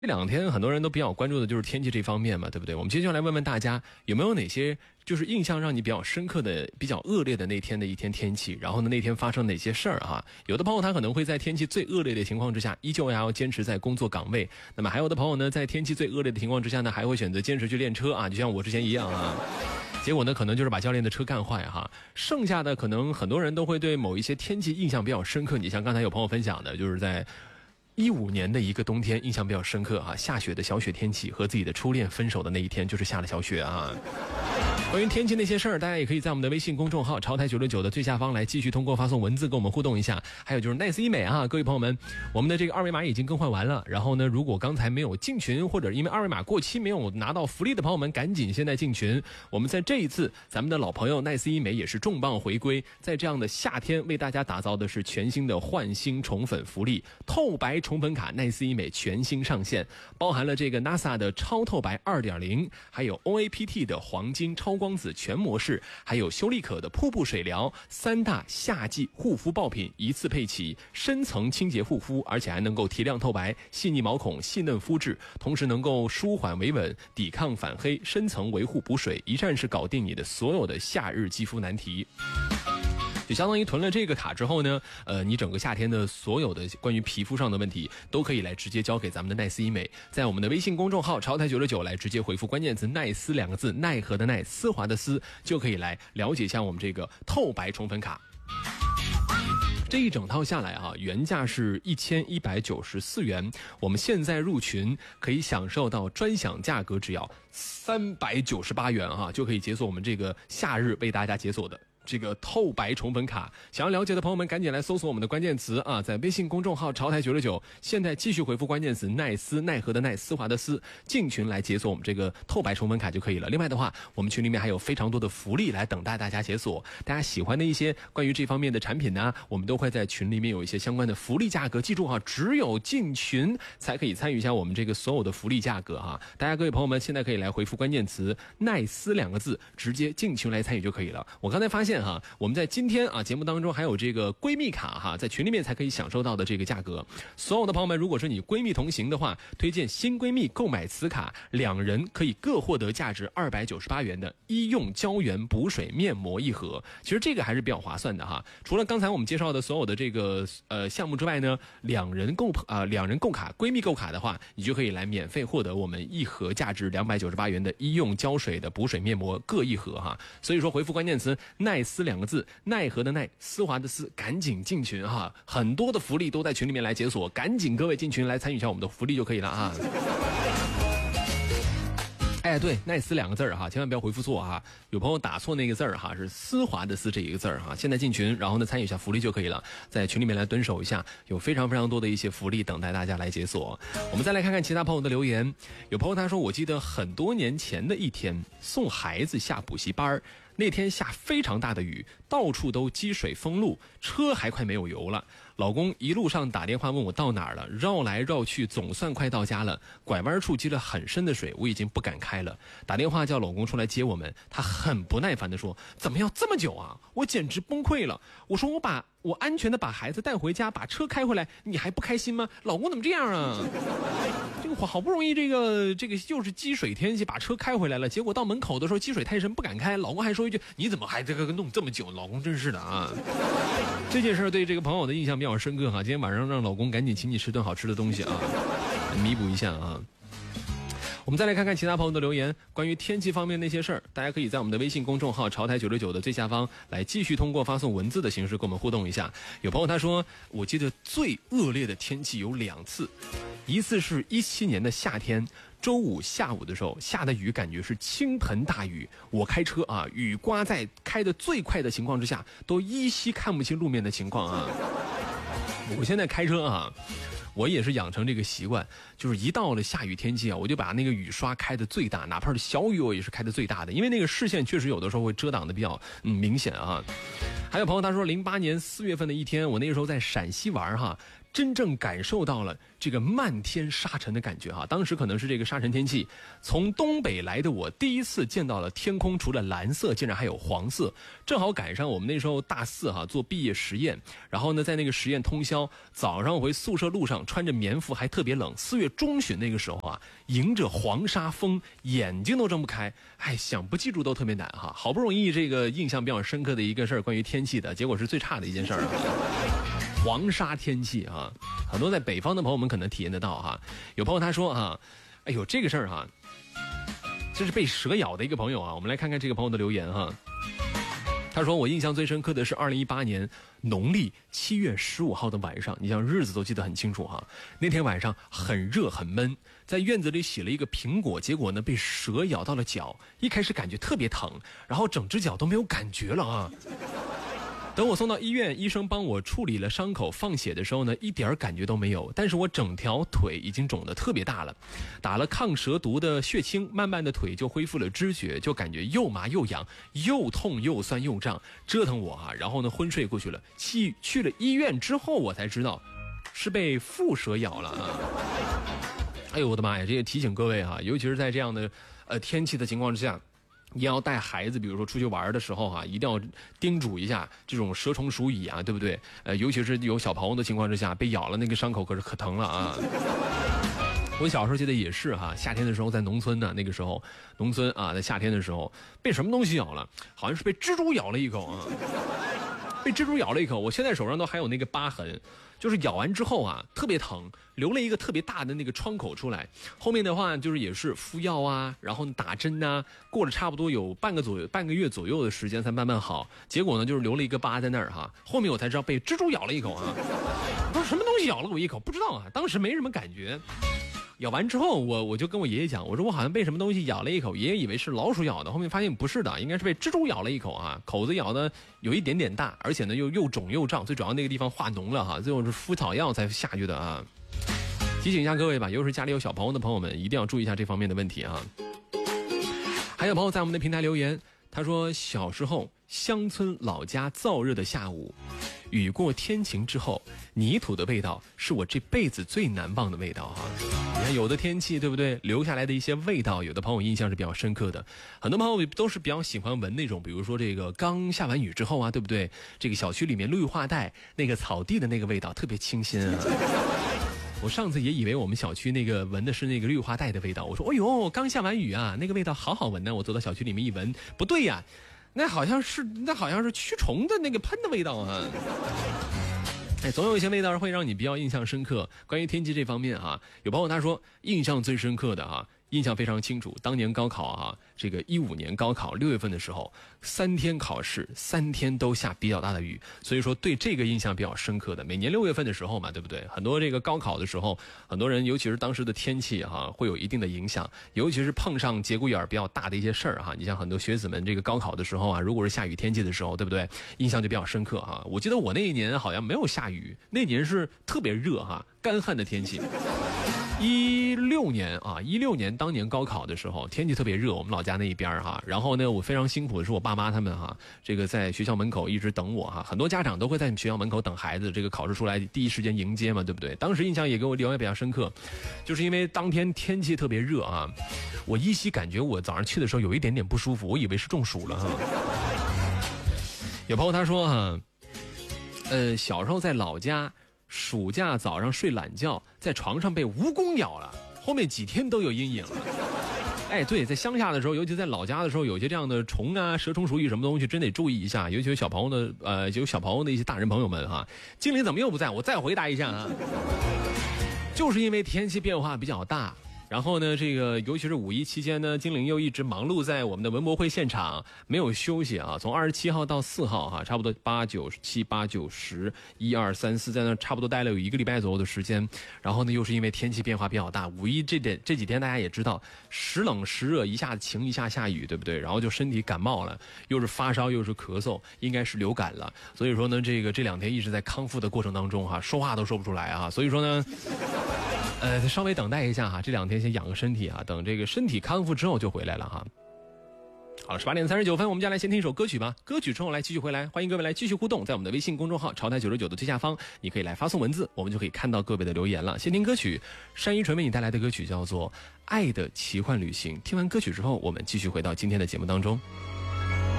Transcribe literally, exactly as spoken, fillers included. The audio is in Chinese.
这两天很多人都比较关注的就是天气这方面嘛，对不对？我们接下来问问大家，有没有哪些就是印象让你比较深刻的、比较恶劣的那天的一天天气？然后呢，那天发生哪些事儿哈？有的朋友他可能会在天气最恶劣的情况之下，依旧还要坚持在工作岗位。那么还有的朋友呢，在天气最恶劣的情况之下呢，还会选择坚持去练车啊，就像我之前一样啊。结果呢，可能就是把教练的车干坏哈。剩下的可能很多人都会对某一些天气印象比较深刻。你像刚才有朋友分享的，就是在一五年的一个冬天印象比较深刻啊，下雪的小雪天气，和自己的初恋分手的那一天就是下了小雪啊。关于天气那些事儿，大家也可以在我们的微信公众号潮台九六九的最下方来继续通过发送文字跟我们互动一下。还有就是奈斯医美啊，各位朋友们，我们的这个二维码已经更换完了。然后呢，如果刚才没有进群，或者因为二维码过期没有拿到福利的朋友们，赶紧现在进群。我们在这一次咱们的老朋友奈斯医美也是重磅回归，在这样的夏天为大家打造的是全新的焕新宠粉福利，透白宠粉卡奈斯医美全新上线，包含了这个 N A S A 的超透白 二点零， 还有 O A P T 的黄金超光子全模式，还有修丽可的瀑布水疗，三大夏季护肤爆品一次配齐，深层清洁护肤，而且还能够提亮透白，细腻毛孔，细嫩肤质，同时能够舒缓维稳，抵抗反黑，深层维护补水，一站式搞定你的所有的夏日肌肤难题。就相当于囤了这个卡之后呢，呃，你整个夏天的所有的关于皮肤上的问题都可以来直接交给咱们的奈斯医美，在我们的微信公众号潮台九六九来直接回复关键词奈斯两个字，奈何的奈，丝滑的丝，就可以来了解一下我们这个透白宠粉卡。这一整套下来啊，原价是一千一百九十四元，我们现在入群可以享受到专享价格，只要三百九十八元啊，就可以解锁我们这个夏日为大家解锁的这个透白宠粉卡。想要了解的朋友们赶紧来搜索我们的关键词啊，在微信公众号潮台九六九，现在继续回复关键词奈斯，奈何的奈，丝滑的丝，进群来解锁我们这个透白宠粉卡就可以了。另外的话，我们群里面还有非常多的福利来等待大家解锁，大家喜欢的一些关于这方面的产品呢，我们都会在群里面有一些相关的福利价格，记住哈，只有进群才可以参与一下我们这个所有的福利价格哈。大家各位朋友们现在可以来回复关键词奈斯两个字，直接进群来参与就可以了。我刚才发现哈，我们在今天啊节目当中还有这个闺蜜卡哈，在群里面才可以享受到的这个价格。所有的朋友们，如果是你闺蜜同行的话，推荐新闺蜜购买此卡，两人可以各获得价值二百九十八元的医用胶原补水面膜一盒。其实这个还是比较划算的哈。除了刚才我们介绍的所有的这个呃项目之外呢，两人购啊、呃、两人购卡，闺蜜购卡的话，你就可以来免费获得我们一盒价值两百九十八元的医用胶水的补水面膜各一盒哈。所以说回复关键词奈斯两个字，奈何的奈，丝滑的丝，赶紧进群哈，很多的福利都在群里面来解锁，赶紧各位进群来参与一下我们的福利就可以了啊。哎，对，奈斯两个字儿哈，千万不要回复错哈。有朋友打错那个字儿哈，是丝滑的丝这一个字儿哈。现在进群，然后呢参与一下福利就可以了，在群里面来蹲守一下，有非常非常多的一些福利等待大家来解锁。我们再来看看其他朋友的留言。有朋友他说，我记得很多年前的一天，送孩子下补习班，那天下非常大的雨，到处都积水封路，车还快没有油了。老公一路上打电话问我到哪儿了，绕来绕去，总算快到家了。拐弯处积了很深的水，我已经不敢开了。打电话叫老公出来接我们，他很不耐烦地说：“怎么要这么久啊？”我简直崩溃了。我说：“我把我安全的把孩子带回家，把车开回来，你还不开心吗？老公怎么这样啊？”这个好不容易这个这个又是积水天气，把车开回来了，结果到门口的时候积水太深不敢开，老公还说一句：“你怎么还这个弄这么久？”老公真是的啊。这件事对这个朋友的印象比较深刻哈，今天晚上让老公赶紧请你吃顿好吃的东西啊，弥补一下啊。我们再来看看其他朋友的留言，关于天气方面那些事儿，大家可以在我们的微信公众号潮台九六九的最下方来继续通过发送文字的形式跟我们互动一下。有朋友他说，我记得最恶劣的天气有两次，一次是一七年的夏天，周五下午的时候下的雨感觉是倾盆大雨，我开车啊，雨刮在开的最快的情况之下，都依稀看不清路面的情况啊。我现在开车啊，我也是养成这个习惯，就是一到了下雨天气啊，我就把那个雨刷开的最大，哪怕是小雨我也是开的最大的，因为那个视线确实有的时候会遮挡的比较嗯明显啊。还有朋友他说，零八年四月份的一天，我那个时候在陕西玩哈， 真正感受到了这个漫天沙尘的感觉哈。当时可能是这个沙尘天气，从东北来的我第一次见到了天空除了蓝色竟然还有黄色，正好赶上我们那时候大四哈做毕业实验，然后呢在那个实验通宵，早上回宿舍路上穿着棉服还特别冷，四月中旬那个时候啊，迎着黄沙风，眼睛都睁不开，哎，想不记住都特别难哈。好不容易这个印象比较深刻的一个事儿，关于天气的，结果是最差的一件事儿啊。黄沙天气啊，很多在北方的朋友们可能体验得到哈。有朋友他说哈，哎呦这个事儿哈，这是被蛇咬的一个朋友啊。我们来看看这个朋友的留言哈。他说我印象最深刻的是二零一八年农历七月十五号的晚上，你像日子都记得很清楚哈。那天晚上很热很闷，在院子里洗了一个苹果，结果呢被蛇咬到了脚，一开始感觉特别疼，然后整只脚都没有感觉了啊。等我送到医院，医生帮我处理了伤口放血的时候呢，一点感觉都没有，但是我整条腿已经肿得特别大了，打了抗蛇毒的血清，慢慢的腿就恢复了知觉，就感觉又麻又痒，又痛又酸又胀，折腾我啊，然后呢昏睡过去了。去去了医院之后我才知道是被蝮蛇咬了啊。哎呦我的妈呀，这也提醒各位啊，尤其是在这样的呃天气的情况之下，也要带孩子，比如说出去玩的时候哈、啊，一定要叮嘱一下这种蛇虫鼠蚁啊，对不对？呃，尤其是有小朋友的情况之下，被咬了那个伤口可是可疼了啊。我小时候记得也是哈、啊，夏天的时候在农村呢，那个时候农村啊，在夏天的时候被什么东西咬了，好像是被蜘蛛咬了一口啊。被蜘蛛咬了一口，我现在手上都还有那个疤痕，就是咬完之后啊特别疼，留了一个特别大的那个创口出来。后面的话就是也是敷药啊，然后打针啊，过了差不多有半个左右半个月左右的时间才慢慢好。结果呢就是留了一个疤在那儿哈，后面我才知道被蜘蛛咬了一口啊。我说什么东西咬了我一口，不知道啊，当时没什么感觉。咬完之后，我我就跟我爷爷讲，我说我好像被什么东西咬了一口，爷爷以为是老鼠咬的，后面发现不是的，应该是被蜘蛛咬了一口啊，口子咬的有一点点大，而且呢又又肿又胀，最主要那个地方化脓了哈，最后是敷草药才下去的啊。提醒一下各位吧，尤其是家里有小朋友的朋友们，一定要注意一下这方面的问题啊。还有朋友在我们的平台留言，他说小时候乡村老家燥热的下午，雨过天晴之后，泥土的味道是我这辈子最难忘的味道哈。你看有的天气对不对，留下来的一些味道，有的朋友印象是比较深刻的。很多朋友都是比较喜欢闻那种，比如说这个刚下完雨之后啊，对不对？这个小区里面绿化带那个草地的那个味道特别清新啊。我上次也以为我们小区那个闻的是那个绿化带的味道，我说哎呦刚下完雨啊，那个味道好好闻呢。我走到小区里面一闻，不对呀、啊，那好像是那好像是驱虫的那个喷的味道啊。哎，总有一些味道会让你比较印象深刻。关于天气这方面啊，有朋友他说印象最深刻的啊，印象非常清楚。当年高考啊，这个一五年高考六月份的时候，三天考试，三天都下比较大的雨，所以说对这个印象比较深刻的。每年六月份的时候嘛，对不对？很多这个高考的时候，很多人尤其是当时的天气哈、啊，会有一定的影响，尤其是碰上节骨眼比较大的一些事儿哈。你像很多学子们这个高考的时候啊，如果是下雨天气的时候，对不对？印象就比较深刻哈、啊。我记得我那一年好像没有下雨，那年是特别热哈、啊，干旱的天气。一六年啊，一六年当年高考的时候，天气特别热，我们老家那一边哈。然后呢，我非常辛苦的是我爸妈他们哈，这个在学校门口一直等我哈。很多家长都会在学校门口等孩子，这个考试出来第一时间迎接嘛，对不对？当时印象也给我留下比较深刻，就是因为当天天气特别热啊，我依稀感觉我早上去的时候有一点点不舒服，我以为是中暑了哈。有朋友他说哈，呃，小时候在老家。暑假早上睡懒觉，在床上被蜈蚣咬了，后面几天都有阴影了。哎，对，在乡下的时候，尤其在老家的时候，有些这样的虫啊、蛇虫鼠蚁什么东西，真得注意一下。尤其有小朋友的，呃，有小朋友的一些大人朋友们哈。经理怎么又不在？我再回答一下啊，就是因为天气变化比较大。然后呢，这个尤其是五一期间呢，精灵又一直忙碌在我们的文博会现场，没有休息啊。从二十七号到四号哈、啊，差不多八九七八九十一二三四，在那差不多待了有一个礼拜左右的时间。然后呢，又是因为天气变化比较大，五一这点这几天大家也知道，时冷时热，一下子晴一下下雨，对不对？然后就身体感冒了，又是发烧又是咳嗽，应该是流感了。所以说呢，这个这两天一直在康复的过程当中哈、啊，说话都说不出来啊。所以说呢。呃，稍微等待一下哈，这两天先养个身体啊，等这个身体康复之后就回来了哈。 好了，十八点三十九分，我们接下来先听一首歌曲吧。歌曲之后来继续回来，欢迎各位来继续互动，在我们的微信公众号潮台九十九的最下方，你可以来发送文字，我们就可以看到各位的留言了。先听歌曲，单依纯为你带来的歌曲叫做《爱的奇幻旅行》。听完歌曲之后，我们继续回到今天的节目当中。